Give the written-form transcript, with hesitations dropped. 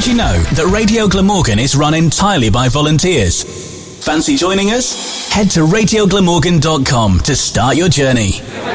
Did you know that Radio Glamorgan is run entirely by volunteers? Fancy joining us? Head to radioglamorgan.com to start your journey.